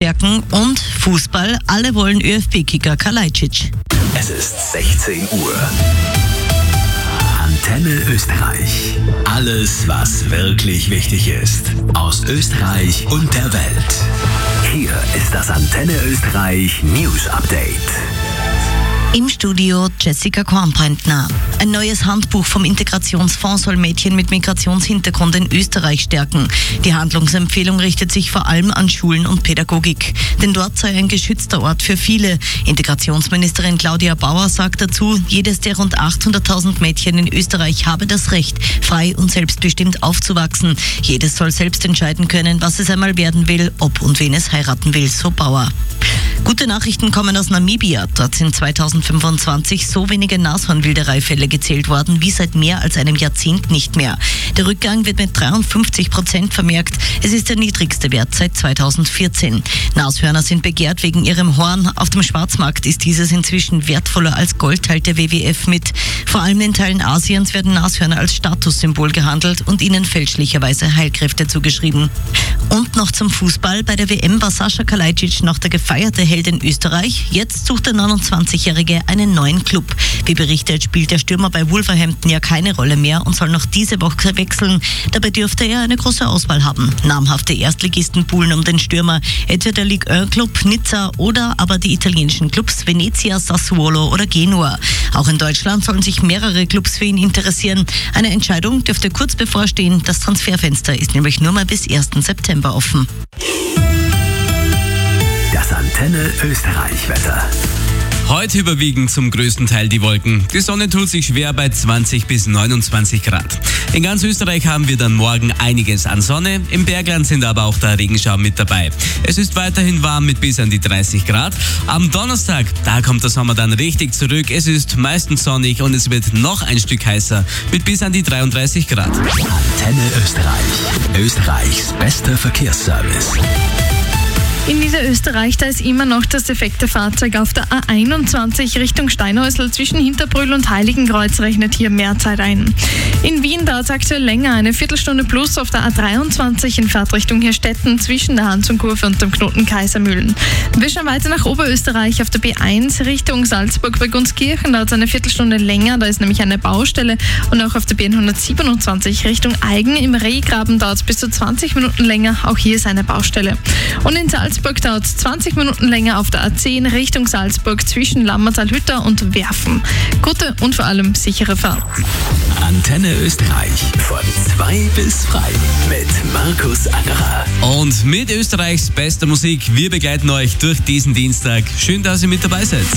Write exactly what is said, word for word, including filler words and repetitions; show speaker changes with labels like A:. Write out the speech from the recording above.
A: stärken und Fußball. Alle wollen ÖFB-Kicker Kalajdzic.
B: Es ist sechzehn Uhr. Antenne Österreich. Alles, was wirklich wichtig ist. Aus Österreich und der Welt. Hier ist das Antenne Österreich News Update.
A: Im Studio Jessica Kornbrentner. Ein neues Handbuch vom Integrationsfonds soll Mädchen mit Migrationshintergrund in Österreich stärken. Die Handlungsempfehlung richtet sich vor allem an Schulen und Pädagogik. Denn dort sei ein geschützter Ort für viele. Integrationsministerin Claudia Bauer sagt dazu, jedes der rund achthunderttausend Mädchen in Österreich habe das Recht, frei und selbstbestimmt aufzuwachsen. Jedes soll selbst entscheiden können, was es einmal werden will, ob und wen es heiraten will, so Bauer. Gute Nachrichten kommen aus Namibia. Dort sind zweitausendfünfundzwanzig so wenige Nashornwildereifälle gezählt worden wie seit mehr als einem Jahrzehnt nicht mehr. Der Rückgang wird mit dreiundfünfzig Prozent vermerkt. Es ist der niedrigste Wert seit zweitausendvierzehn. Nashörner sind begehrt wegen ihrem Horn. Auf dem Schwarzmarkt ist dieses inzwischen wertvoller als Gold, teilt der W W F mit. Vor allem in Teilen Asiens werden Nashörner als Statussymbol gehandelt und ihnen fälschlicherweise Heilkräfte zugeschrieben. Und noch zum Fußball. Bei der W M war Sascha Kalajdzic noch der gefeierte Held in Österreich. Jetzt sucht der neunundzwanzigjährige einen neuen Club. Wie berichtet, spielt der Stürmer bei Wolverhampton ja keine Rolle mehr und soll noch diese Woche wechseln. Dabei dürfte er eine große Auswahl haben. Namhafte Erstligisten buhlen um den Stürmer, etwa der Ligue eins Club Nizza oder aber die italienischen Clubs Venezia, Sassuolo oder Genua. Auch in Deutschland sollen sich mehrere Clubs für ihn interessieren. Eine Entscheidung dürfte kurz bevorstehen. Das Transferfenster ist nämlich nur mal bis ersten September offen.
B: Das Antenne Österreich Wetter.
C: Heute überwiegen zum größten Teil die Wolken. Die Sonne tut sich schwer bei zwanzig bis neunundzwanzig Grad. In ganz Österreich haben wir dann morgen einiges an Sonne. Im Bergland sind aber auch der Regenschauer mit dabei. Es ist weiterhin warm mit bis an die dreißig Grad. Am Donnerstag, da kommt der Sommer dann richtig zurück. Es ist meistens sonnig und es wird noch ein Stück heißer mit bis an die dreiunddreißig Grad.
B: Antenne Österreich. Österreichs bester Verkehrsservice.
D: In Niederösterreich, da ist immer noch das defekte Fahrzeug auf der A einundzwanzig Richtung Steinhäusl zwischen Hinterbrühl und Heiligenkreuz rechnet hier mehr Zeit ein. In Wien dauert es aktuell länger, eine Viertelstunde plus auf der A dreiundzwanzig in Fahrtrichtung Hirstetten zwischen der Hansonkurve und dem Knoten Kaisermühlen. Wir schauen weiter nach Oberösterreich auf der B eins Richtung Salzburg bei Gunskirchen, dauert es eine Viertelstunde länger, da ist nämlich eine Baustelle, und auch auf der B hundertsiebenundzwanzig Richtung Aigen im Rehgraben dauert es bis zu zwanzig Minuten länger, auch hier ist eine Baustelle. Und in Salzburg Salzburg dauert es zwanzig Minuten länger auf der A zehn Richtung Salzburg zwischen Lammertal-Hütter und Werfen. Gute und vor allem sichere Fahrt.
B: Antenne Österreich von zwei bis frei mit Markus Angerer.
C: Und mit Österreichs bester Musik, wir begleiten euch durch diesen Dienstag. Schön, dass ihr mit dabei seid.